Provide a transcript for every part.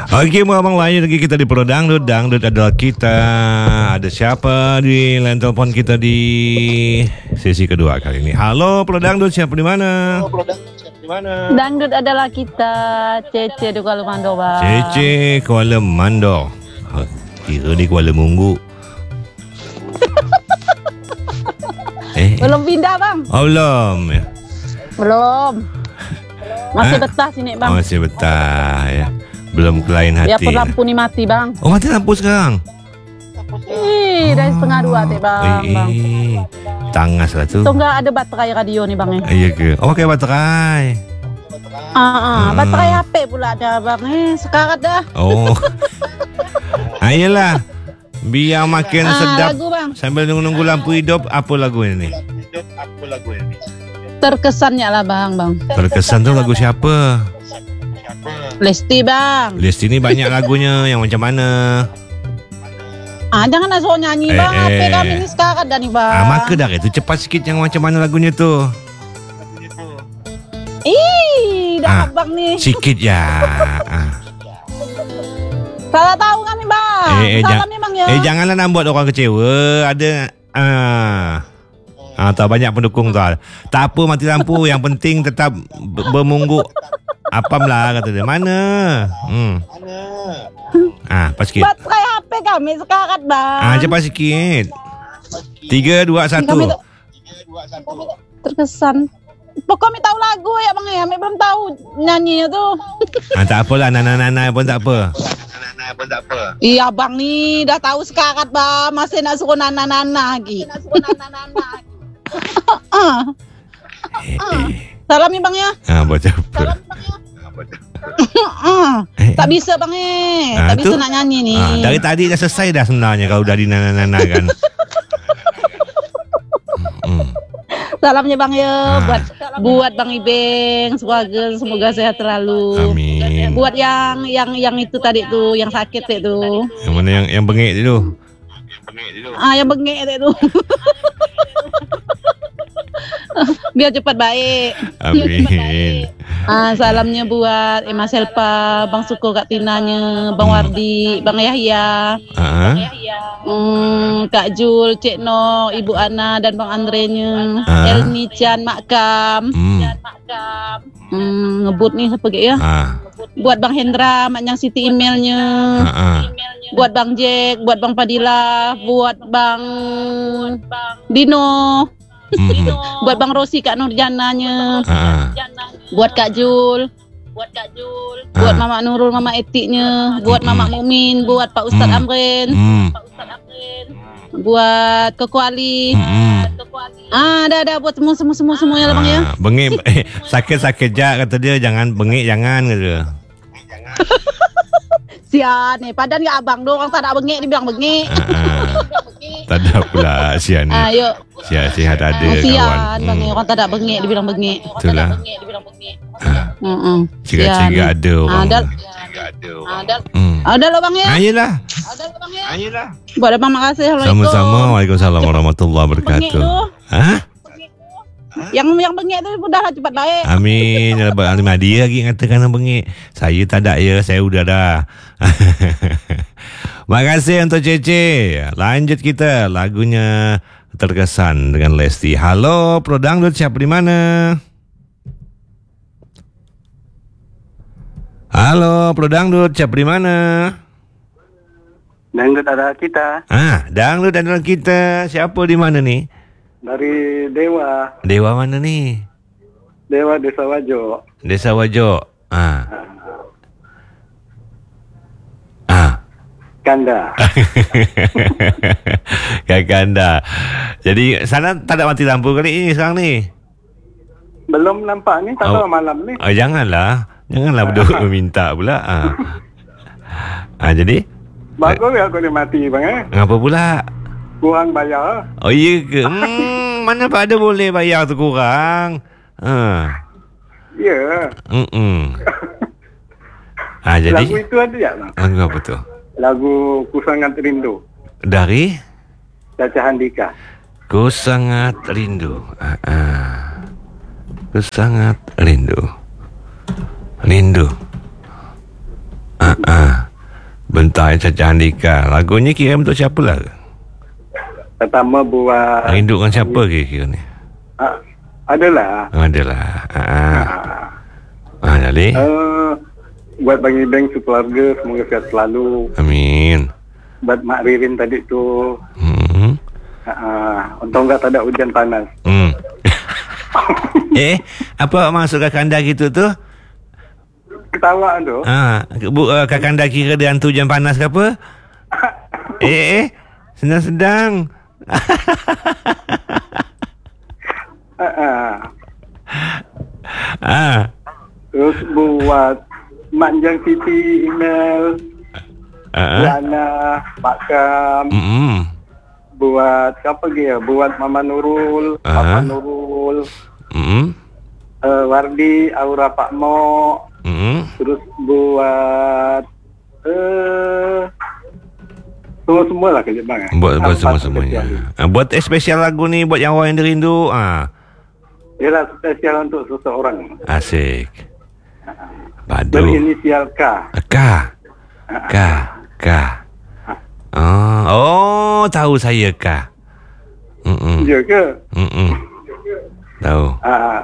Okey, abang lain lagi kita di Pro Dangdut. Dangdut adalah kita. Ada siapa di line telepon kita di sesi kedua kali ini? Halo Pro Dangdut, siapa di mana? Dangdut adalah kita. Cece di Kuala Mando, bang. Cece Kuala Mando. Kira di Kuala Munggu. Belum pindah, bang. Oh, belum. Belum. Masih betah sini, bang. Masih betah ya. Belum ke lain hati. Ya pun lampu ni mati, bang. Oh, mati lampu sekarang. Dari 1:30 teh, bang. Tangas lah tu. Tu enggak ada baterai radio ni, bang. Iya ke? Oh, pakai baterai. Baterai HP pula ada, bang. Sekarat dah. Oh. Ayolah. Biar makin sedap. Lagu, bang. Sambil nunggu lampu hidup, apa lagu ini? Terkesannya lah, bang. Terkesan tu lagu siapa? Lesti, bang. Lesti ni banyak lagunya. Yang macam mana? Jangan nak suruh nyanyi, bang. HP kami ni sekarat dah ni, bang. Maka dah itu cepat sikit yang macam mana lagunya tu. Dah abang ni. Sikit ya. Salah tahu kami, bang. Salah memang ya. Janganlah nak buat orang kecewa. Ada tak banyak pendukung tu. Tak apa mati lampu. Yang penting tetap bermungguk. Apam lah kata dia. Mana? Pas sikit. Baterai HP kami sekarat, bang. Cepat sikit. 3, 2, 1. Terkesan. Pokoknya tahu lagu ya, bang ya. Kami belum tahu nyanyinya tu. Tak apalah. Nana pun tak apa. Iya, bang ni dah tahu sekarat, bang. Masih nak suruh nana lagi. Salam ni, bang ya. Baca apa? Tak bisa, bang tak bisa nak nyanyi ni. Dari tadi dah selesai dah sebenarnya kalau dah di nana kan. Salamnya, bang ya. Buat bang Ibeng, semoga sehat terlalu. Amin. Buat yang itu tadi tu, yang sakit tu. Yang mana yang bengek tu? Yang bengek tu. Biar cepat baik. Amin. Salamnya buat Emma Selpa, Bang Suko Kak Tinanya, Bang Wardi, Bang Yahya, Kak Jul, Cik No, Ibu Ana dan Bang Andrenya, Elni Chan, Mak Kam, ngebut nih apa ya? Buat Bang Hendra, Mak Nyang Siti emailnya, buat Bang Jack, buat Bang Padilla, buat Bang Dino. Buat Bang Rosi, Kak Nurjananya, buat Kak Jul, buat Mama Nurul, Mama Etiknya, buat Mama Mumin, buat Pak Ustadz Amrin, buat Kekuali. Dah buat semuanya lah, bang ya. Bengek sakit je kata dia, jangan bengek jangan kata. Sian ni, padan ke abang tu orang tak nak bengek dia bilang bengek. Tak ada pula sian ni. Sihat ada kawan. Sian bang orang tak nak bengek dia bilang bengek. Itulah. Ciga-ciga ada orang. Ada lah bang ya. Ayolah. Buat abang makasih. Sama-sama. Waalaikumsalam warahmatullahi wabarakatuh. Yang bengek tu mudahlah cepat baik. Amin. Dia lagi katakan yang bengek. Saya tak ada ya. Saya udah dah. Makasih untuk Cece. Lanjut kita lagunya Terkesan dengan Lesti. Halo Pro Dangdut, siapa di mana? Halo Pro Dangdut, siapa di mana? Dangdut adalah kita. Dangdut adalah kita. Siapa di mana nih? Dari Dewa. Dewa mana nih? Dewa Desa Wajo. Desa Wajo. Kanda. Kanda. Jadi sana tak ada mati lampu kali ini sekarang ni. Belum nampak ni, tak tahu malam ni. Janganlah berdua meminta pula. Jadi bagus aku ni mati bang Ngapa pula? Kurang bayar. Oh iya ke? Mana pada boleh bayar tu kurang. Ya. Jadi lagu itu ada tak bang? Lagu apa tu? Lagu Ku Sangat Rindu. Dari Caca Handika. Ku sangat rindu. Ku sangat rindu. Rindu. Untuk Caca Handika. Lagunya kira untuk siapa lah? Pertama buat Rindu dengan siapa kira-kira ni? adalah Adalah. Jadi? buat Bang Ibeng sekeluarga semoga sihat selalu. Amin. Buat Mak Ririn tadi tu. Hmm. Untung tak ada hujan panas. Apa maksud kakanda gitu tu? Ketawa tu. Kakanda kira dia hantu hujan panas ke apa? Sedang-sedang. Terus buat Mak Jang Siti email. Buana, Pak Kam. Buat siapa lagi ya? Buat Mama Nurul, Papa Nurul. Wardi, Aura Pak Mo. Terus buat semua lah kerja bang. Buat semua-semuanya. Buat spesial lagu ni buat yang orang yang dirindu. Ialah spesial untuk seseorang. Asik. Padu. Berinisial K. K. Tahu saya K. Ya ke? Tahu.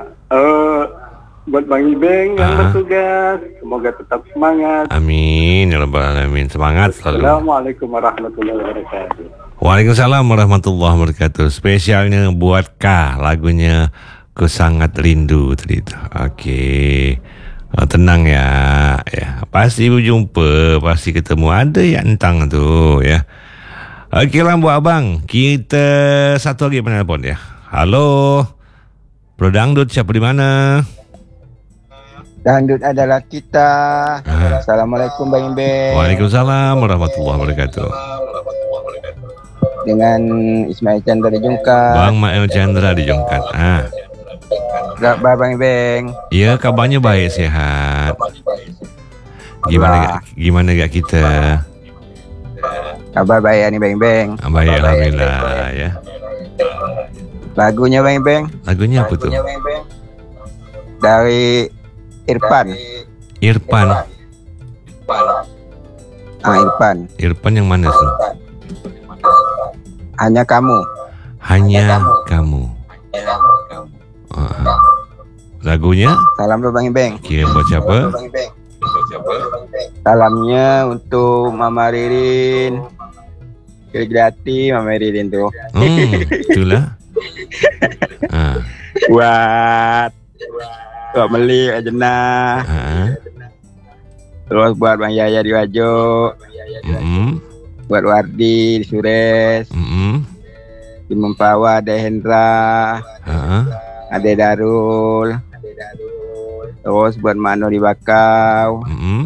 Buat Bang Ibeng yang bertugas, semoga tetap semangat. Amin ya rabbal alamin. Semangat selalu. Assalamualaikum warahmatullahi wabarakatuh. Waalaikumsalam warahmatullahi wabarakatuh. Spesialnya buat K, lagunya Ku Sangat Rindu tadi tu. Okey. Tenang ya. Pasti berjumpa, pasti ketemu. Ada yang entang tu ya. Okeylah buat abang. Kita satu lagi penelpon ya. Halo. Bro Dangdut, siapa di mana? Dangdut adalah kita. Assalamualaikum Bang Ibeng. Waalaikumsalam warahmatullahi wabarakatuh. Dengan Ismail Chandra di Jungkat. Bang Mael Chandra di Jungkat. Kabar Bang Ibeng? Ya, kabarnya baik, sihat. Gimana gak kita? Kabar baik ni Bang Ibeng. Baik, alhamdulillah ya. Lagunya Bang Ibeng? Lagunya apa tu? Dari Irfan. Irfan yang mana tu? Hanya Kamu. Lagunya? Salam dulu Bang Ibeng. Kira buat siapa? Salamnya untuk Mama Ririn. Kerjati Mama Ririn tu. Itulah. Buat Melik Jenah. Terus buat Bang Yaya di Wajo. Buat Wardi di Sures. Di Mempawa ada Hendra. Ada Darul. Terus buat Mano di Bakau.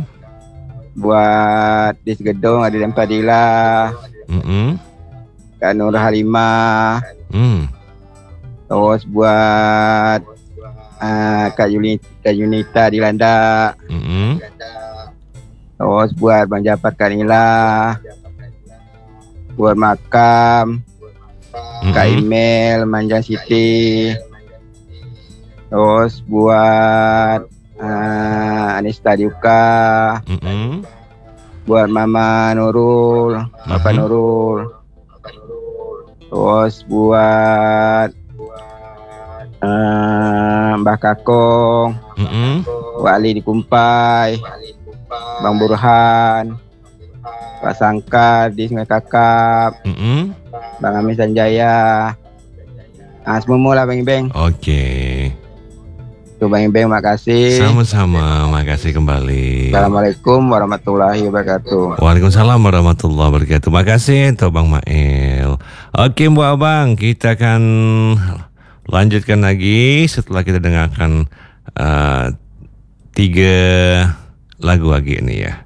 Buat di Segedong ada Dempadila. Kak Nur Halimah. Terus buat Kak Yunita di Landak. Terus buat Bang Jafar Kanila. Buat Makam. Kak Email Manjang Siti. Terus buat Anista Diuka. Buat Mama Nurul, Papa Nurul. Terus buat Mbah Kakong. Buat Ali di Kumpai. Bang Burhan. Pak Sangkar di Sungai Kakap. Bang Amin Sanjaya. Semua lah Bang Ibeng. Okey. Tu Bang Ibeng, makasih. Sama-sama, makasih kembali. Assalamualaikum warahmatullahi wabarakatuh. Waalaikumsalam warahmatullahi wabarakatuh. Makasih untuk Bang Mael. Okey buat abang, kita akan lanjutkan lagi setelah kita dengarkan 3 lagu lagi ni ya.